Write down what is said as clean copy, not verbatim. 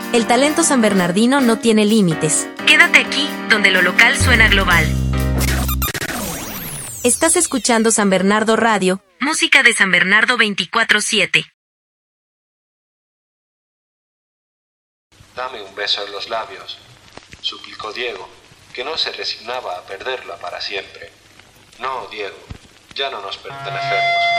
El talento sanbernardino no tiene límites. Quédate aquí, donde lo local suena global. Estás escuchando San Bernardo Radio, música de San Bernardo 24/7. Dame un beso en los labios, suplicó Diego, que no se resignaba a perderla para siempre. No, Diego, ya no nos pertenecemos.